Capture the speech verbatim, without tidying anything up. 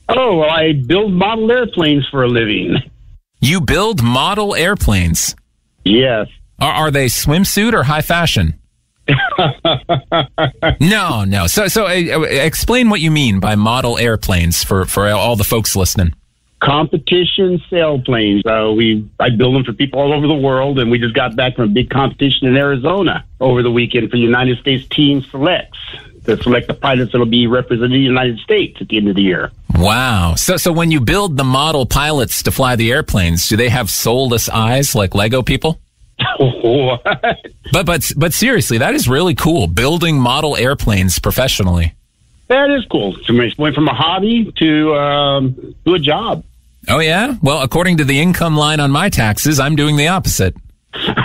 Oh, well, I build model airplanes for a living. You build model airplanes? Yes. Are, are they swimsuit or high fashion? no, no. So, so uh, explain what you mean by model airplanes for, for all the folks listening. Competition sailplanes. Uh, we I build them for people all over the world, and we just got back from a big competition in Arizona over the weekend for United States Team Selects to select the pilots that will be representing the United States at the end of the year. Wow. So, so when you build the model pilots to fly the airplanes, do they have soulless eyes like Lego people? What? But but but seriously, that is really cool. Building model airplanes professionally. That is cool. So it went from a hobby to um, to a job. Oh yeah? Well, according to the income line on my taxes, I'm doing the opposite.